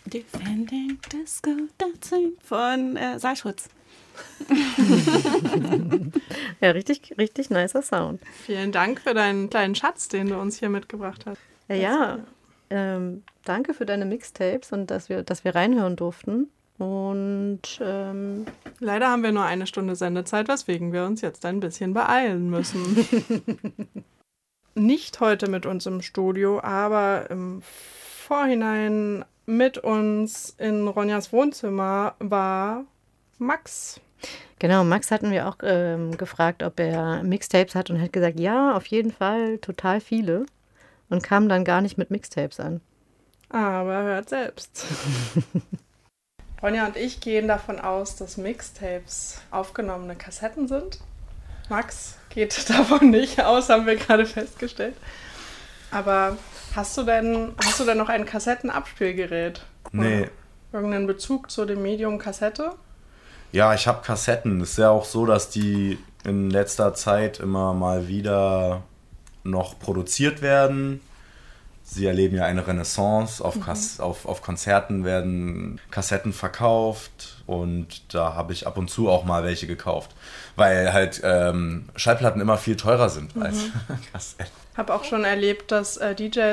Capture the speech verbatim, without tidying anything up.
Defending Disco Dancing von äh, Saalschutz. Ja, richtig, richtig nicer Sound. Vielen Dank für deinen kleinen Schatz, den du uns hier mitgebracht hast. Ja, ja. Ähm, danke für deine Mixtapes und dass wir, dass wir reinhören durften. Und ähm, leider haben wir nur eine Stunde Sendezeit, weswegen wir uns jetzt ein bisschen beeilen müssen. Nicht heute mit uns im Studio, aber im Vorhinein mit uns in Ronjas Wohnzimmer war Max. Genau, Max hatten wir auch ähm, gefragt, ob er Mixtapes hat und hat gesagt, ja, auf jeden Fall, total viele. Und kam dann gar nicht mit Mixtapes an. Aber hört selbst. Ronja und ich gehen davon aus, dass Mixtapes aufgenommene Kassetten sind. Max geht davon nicht aus, haben wir gerade festgestellt. Aber hast du denn, hast du denn noch ein Kassettenabspielgerät? Nee. Oder irgendeinen Bezug zu dem Medium Kassette? Ja, ich habe Kassetten. Es ist ja auch so, dass die in letzter Zeit immer mal wieder noch produziert werden. Sie erleben ja eine Renaissance. Auf, Kas- mhm. auf, auf Konzerten werden Kassetten verkauft und da habe ich ab und zu auch mal welche gekauft, weil halt ähm, Schallplatten immer viel teurer sind mhm. als Kassetten. Ich habe auch schon erlebt, dass äh, D Js